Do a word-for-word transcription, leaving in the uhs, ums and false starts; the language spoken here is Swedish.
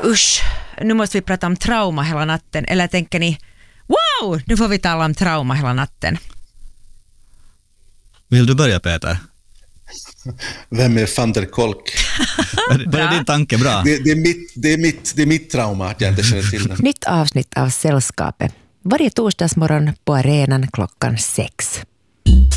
Usch, nu måste vi prata om trauma hela natten. Eller tänker ni, wow, nu får vi tala om trauma hela natten. Vill du börja, Peter? Vem är van der Kolk? Börjar din tanke bra? Det, det, är mitt, det, är mitt, det är mitt trauma att jag inte känner till den. Nytt avsnitt av Sällskapet. Varje torsdagsmorgon på arenan klockan sex.